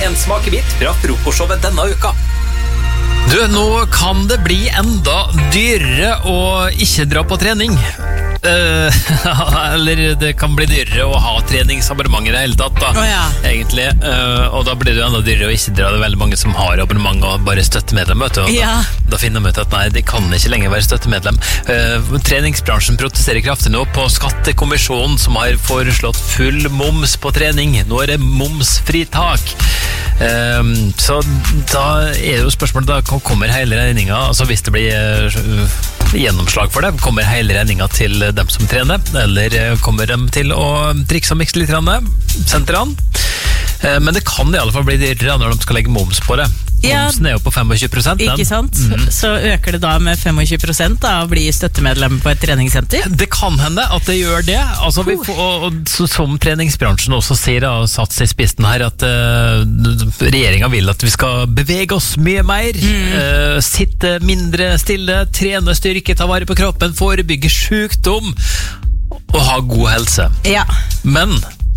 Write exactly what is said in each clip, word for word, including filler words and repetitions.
en smakebit fra frokostshowet denne uka. Du, nå kan det bli enda dyrere å ikke dra på trening. Uh, eller det kan bli dyrere å ha treningsabonnement i det hele tatt da, oh, ja. egentlig, uh, og da blir det jo enda dyrere å ikke dra. Det er veldig mange som har abonnement og bare støttemedlem, vet du, og ja. da, da finner de ut at nei, de kan ikke lenger være støttemedlem. uh, Treningsbransjen protesterer kraftig nå på Skattekommisjonen, som har foreslått full moms på trening. Nå er det momsfritak. uh, Så da er jo spørsmålet, da kommer hele regningen, altså hvis det blir uh, gjennomslag for det, kommer hele regningen til dem som trener, eller kommer de til å trikse og mikse litt sentrene? Men det kan i alle fall bli dyrere når de skal legge moms på det. Ja, momsen er jo på tjuefem prosent. Ikke sant? Mm. Så øker det da med tjuefem prosent da, å bli støttemedlem på et treningssenter? Det kan hende at det gjør det. Altså, vi får, og, og, så, som treningsbransjen også sier, og satt seg i spissen her, at uh, regjeringen vil at vi skal bevege oss mye mer, mm. uh, sitte mindre stille, trene styrke, ta vare på kroppen, forebygge sykdom og ha god helse. Ja. Men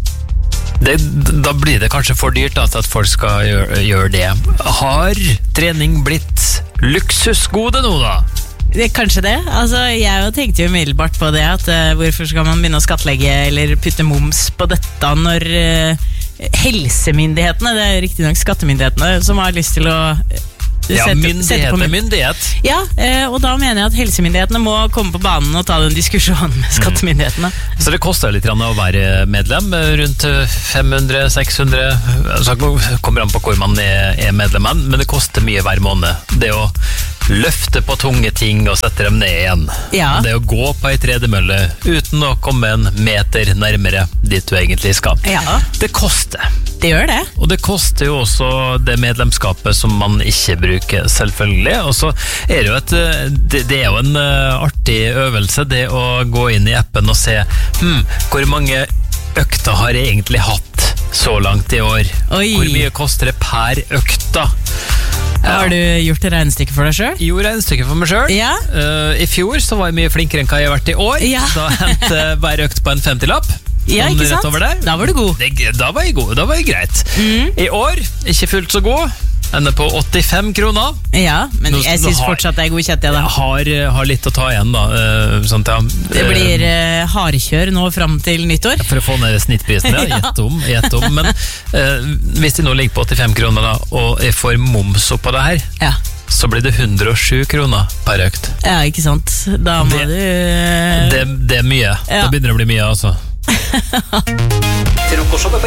Det, da blir det kanskje for dyrt at, at folk skal gjøre, gjøre det. Har trening blitt luksusgode nå da? Det, kanskje det. Altså, jeg tenkte jo umiddelbart på det, at uh, hvorfor skal man begynne å skattlegge eller putte moms på dette når uh, helsemyndighetene, det er riktig nok skattemyndighetene, som har lyst til å Ja, sette, myndighet sette på er myndighet. Ja, eh, og da mener jeg at helsemyndighetene må komme på banen og ta den diskusjonen med skattemyndighetene. Mm. Så det koster litt å være medlem, rundt fem hundre til seks hundre, altså kommer an på hvor man er, er medlem, men det koster mye hver måned. Det å løfte på tunge ting og sette dem ned igjen. Ja. Det å gå på ei tredemølle uten å komme en meter nærmere dit du egentlig skal. Ja. Det koster. Det gjør det. Og det koster jo også det medlemskapet som man ikke bruker, selvfølgelig. Og så er det jo et det, det er jo en uh, artig øvelse, det å gå inn i appen og se hm, hvor mange økter har jeg egentlig hatt så langt i år. Oi. Hvor mye koster det per økta? Ja. Har du gjort regnstykke for deg selv? Jo, regnstykke for meg selv. Ja. Uh, I fjor så var jeg mye flinkere enn hva jeg har vært i år. Ja. Da hentet hver økt på en femtilapp. Ja, ikke sant? Da var du god. Det, da var jeg god, da var jeg greit. Mm. I år, ikke fullt så god. Ender på åttifem kroner. Ja, men Nå, jeg synes har, fortsatt det er god kjett, jeg da. Har, har litt å ta igjen da. Uh, sånt, ja. Det blir uh, hardkjør nå frem til nyttår. For å få ned snittprisen, ja. Gjett om, gjett om. Men uh, hvis det nå ligger på åttifem kroner da, og jeg får moms opp på det her, ja. Så blir det hundre og sju kroner per økt. Ja, ikke sant? Da må det, du... Uh... Det, det er mye. Ja. Da begynner det å bli mye, altså.